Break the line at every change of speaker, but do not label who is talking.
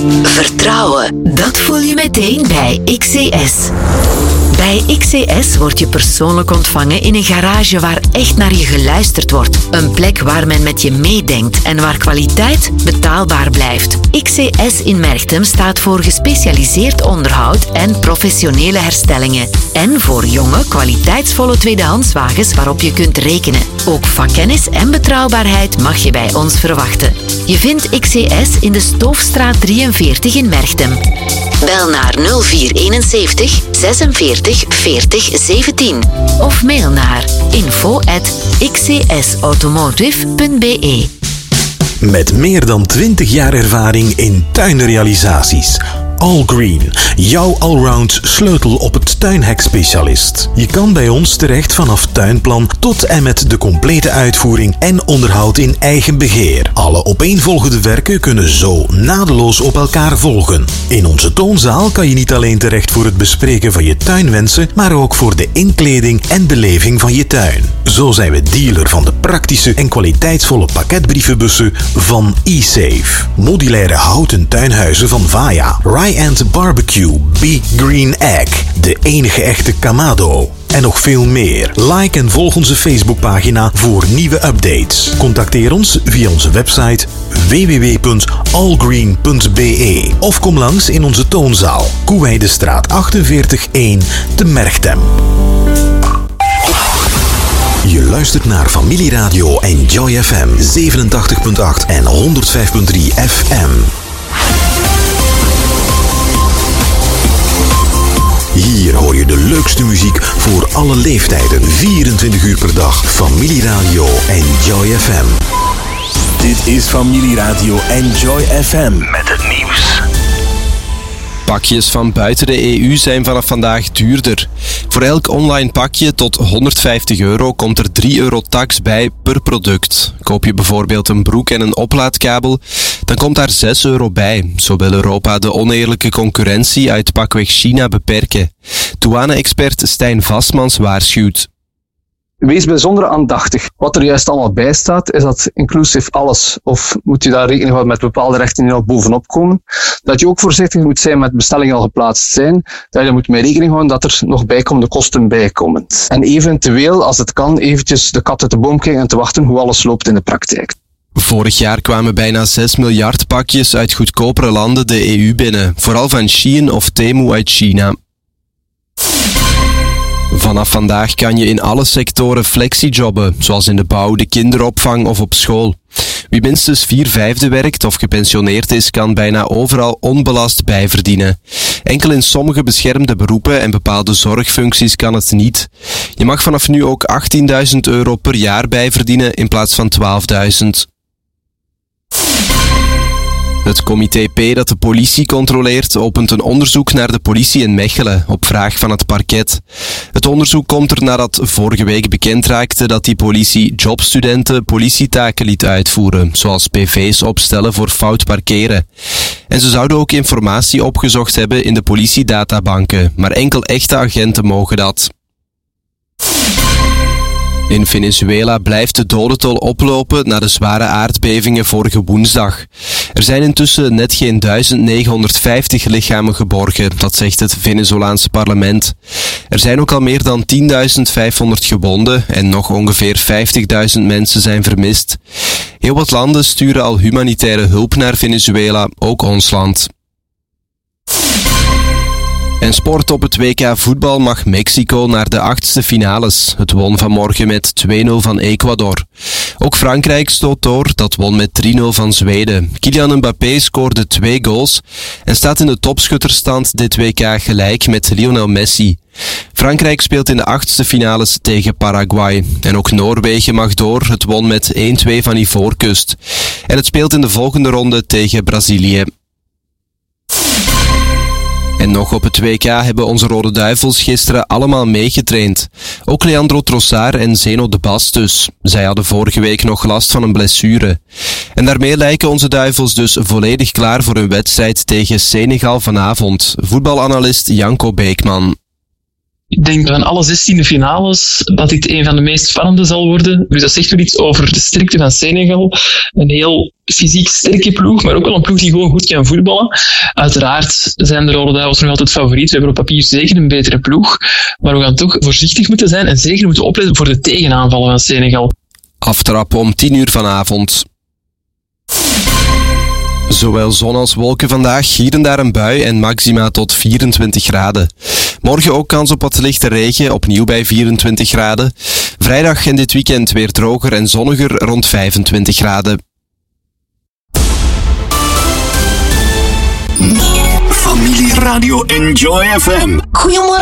Vertrouwen, dat voel je meteen bij XCS. Bij XCS word je persoonlijk ontvangen in een garage waar echt naar je geluisterd wordt. Een plek waar men met je meedenkt en waar kwaliteit betaalbaar blijft. XCS in Merchtem staat voor gespecialiseerd onderhoud en professionele herstellingen. En voor jonge, kwaliteitsvolle tweedehandswagens waarop je kunt rekenen. Ook vakkennis en betrouwbaarheid mag je bij ons verwachten. Je vindt XCS in de Stoofstraat 43 in Merchtem. Bel naar 0471 46 40 17 of mail naar info@xcsautomotive.be.
Met meer dan 20 jaar ervaring in tuinrealisaties. Allgreen, jouw allround sleutel op het tuinhekspecialist. Je kan bij ons terecht vanaf tuinplan tot en met de complete uitvoering en onderhoud in eigen beheer. Alle opeenvolgende werken kunnen zo naadloos op elkaar volgen. In onze toonzaal kan je niet alleen terecht voor het bespreken van je tuinwensen, maar ook voor de inkleding en beleving van je tuin. Zo zijn we dealer van de praktische en kwaliteitsvolle pakketbrievenbussen van eSafe. Modulaire houten tuinhuizen van Vaya. Rye & Barbecue Big Green Egg. De enige echte Kamado. En nog veel meer. Like en volg onze Facebookpagina voor nieuwe updates. Contacteer ons via onze website www.allgreen.be of kom langs in onze toonzaal. Koeweidestraat 48-1 te Merchtem. Je luistert naar Familieradio en Joy FM 87.8 en 105.3 FM. Hier hoor je de leukste muziek voor alle leeftijden. 24 uur per dag. Familieradio en Joy FM.
Dit is Familieradio en Joy FM. Met het nieuws.
Pakjes van buiten de EU zijn vanaf vandaag duurder. Voor elk online pakje tot €150 komt er €3 tax bij per product. Koop je bijvoorbeeld een broek en een oplaadkabel, dan komt daar €6 bij. Zo wil Europa de oneerlijke concurrentie uit pakweg China beperken. Douane-expert Stijn Vastmans waarschuwt.
Wees bijzonder aandachtig. Wat er juist allemaal bij staat, is dat inclusief alles, of moet je daar rekening houden met bepaalde rechten die nog bovenop komen, dat je ook voorzichtig moet zijn met bestellingen al geplaatst zijn, dat je moet mee rekening houden dat er nog bijkomende kosten bijkomen. En eventueel, als het kan, eventjes de kat uit de boom kijken en te wachten hoe alles loopt in de praktijk.
Vorig jaar kwamen bijna 6 miljard pakjes uit goedkopere landen de EU binnen, vooral van Shein of Temu uit China. Vanaf vandaag kan je in alle sectoren flexijobben, zoals in de bouw, de kinderopvang of op school. Wie minstens 4/5 werkt of gepensioneerd is, kan bijna overal onbelast bijverdienen. Enkel in sommige beschermde beroepen en bepaalde zorgfuncties kan het niet. Je mag vanaf nu ook €18.000 per jaar bijverdienen in plaats van 12.000. Het comité P dat de politie controleert opent een onderzoek naar de politie in Mechelen op vraag van het parket. Het onderzoek komt er nadat vorige week bekend raakte dat die politie jobstudenten politietaken liet uitvoeren, zoals PV's opstellen voor fout parkeren. En ze zouden ook informatie opgezocht hebben in de politiedatabanken, maar enkel echte agenten mogen dat. In Venezuela blijft de dodental oplopen na de zware aardbevingen vorige woensdag. Er zijn intussen net geen 1950 lichamen geborgen, dat zegt het Venezolaanse parlement. Er zijn ook al meer dan 10.500 gewonden en nog ongeveer 50.000 mensen zijn vermist. Heel wat landen sturen al humanitaire hulp naar Venezuela, ook ons land. En sport op het WK voetbal mag Mexico naar de 8e finales. Het won vanmorgen met 2-0 van Ecuador. Ook Frankrijk stoot door, dat won met 3-0 van Zweden. Kylian Mbappé scoorde 2 goals en staat in de topschutterstand dit WK gelijk met Lionel Messi. Frankrijk speelt in de 8e finales tegen Paraguay. En ook Noorwegen mag door, het won met 1-2 van Ivoorkust. En het speelt in de volgende ronde tegen Brazilië. En nog op het WK hebben onze Rode Duivels gisteren allemaal meegetraind. Ook Leandro Trossard en Zeno de Bas dus. Zij hadden vorige week nog last van een blessure. En daarmee lijken onze Duivels dus volledig klaar voor hun wedstrijd tegen Senegal vanavond. Voetbalanalist Janko Beekman.
Ik denk van alle 16 finales dat dit een van de meest spannende zal worden. Dus dat zegt wel iets over de sterkte van Senegal. Een heel fysiek sterke ploeg, maar ook wel een ploeg die gewoon goed kan voetballen. Uiteraard zijn de Rode Duivels nog altijd favoriet. We hebben op papier zeker een betere ploeg. Maar we gaan toch voorzichtig moeten zijn en zeker moeten opletten voor de tegenaanvallen van Senegal.
Aftrap om 10:00 vanavond. Zowel zon als wolken vandaag, hier en daar een bui en maxima tot 24 graden. Morgen ook kans op wat lichte regen, opnieuw bij 24 graden. Vrijdag en dit weekend weer droger en zonniger rond 25 graden.
Familie Radio Enjoy FM.
Goedemorgen.